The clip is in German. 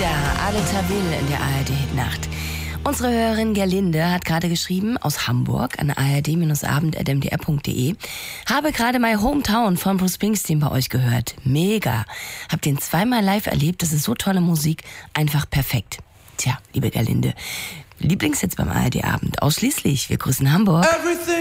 Wieder Aleta Will in der ARD-Hitnacht. Unsere Hörerin Gerlinde hat gerade geschrieben, aus Hamburg, an ard-abend@mdr.de. Habe gerade My Hometown von Bruce Springsteen bei euch gehört. Mega. Hab den zweimal live erlebt, das ist so tolle Musik, einfach perfekt. Tja, liebe Gerlinde, Lieblingshits beim ARD-Abend, ausschließlich. Wir grüßen Hamburg.